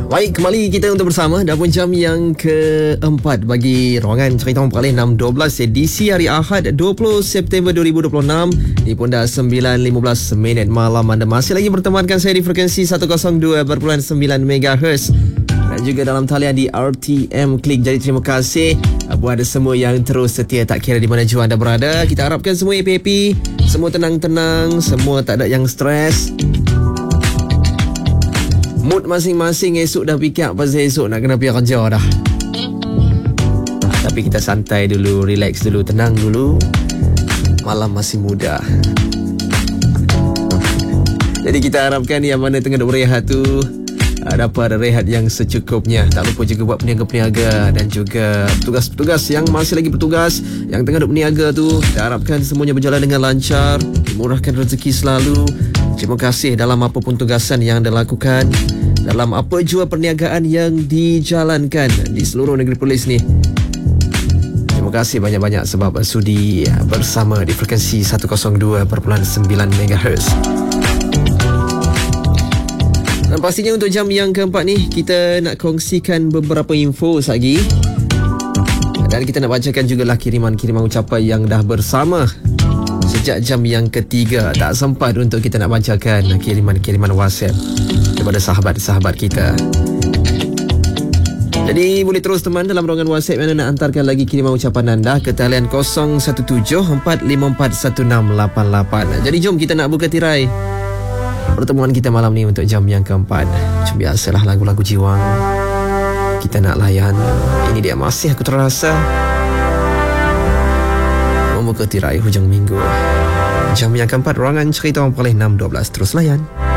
Baik, kembali kita untuk bersama dah pun jam yang keempat bagi Ruangan Cerita Orang Pekalih 6.12 edisi hari Ahad 20 September 2026. Ini pun dah 9.15 minit malam. Anda masih lagi bertemankan saya di frekuensi 102.9 MHz dan juga dalam talian di RTM Klik. Jadi terima kasih buat semua yang terus setia, tak kira di mana jua anda berada. Kita harapkan semua happy, semua tenang-tenang, semua tak ada yang stres. Mood masing-masing esok dah fikir pasal esok nak kena pergi kerja dah. Tapi kita santai dulu, relax dulu, tenang dulu. Malam masih muda. Jadi kita harapkan yang mana tengah berehat tu dapat rehat yang secukupnya. Tak lupa juga buat peniaga-peniaga dan juga petugas-petugas yang masih lagi bertugas, yang tengah duk berniaga tu. Kita harapkan semuanya berjalan dengan lancar, dimurahkan rezeki selalu. Terima kasih dalam apapun tugasan yang anda lakukan, dalam apa jua perniagaan yang dijalankan di seluruh negeri Perlis ni. Terima kasih banyak-banyak sebab sudi bersama di frekuensi 102.9 MHz. Dan pastinya untuk jam yang keempat ni kita nak kongsikan beberapa info lagi. Dan kita nak bacakan jugalah kiriman-kiriman ucapan yang dah bersama sejak jam yang ketiga. Tak sempat untuk kita nak bacakan kiriman-kiriman WhatsApp daripada sahabat-sahabat kita. Jadi boleh terus teman dalam ruangan WhatsApp yang nak hantarkan lagi kiriman ucapan anda ke talian 0174541688. Jadi jom kita nak buka tirai pertemuan kita malam ni untuk jam yang keempat. Macam biasalah lagu-lagu jiwang kita nak layan. Ini dia Masih Aku Terasa, membuka tirai hujung minggu. Jam yang keempat Ruangan Cerita Orang Pekalih 6.12. Terus layan.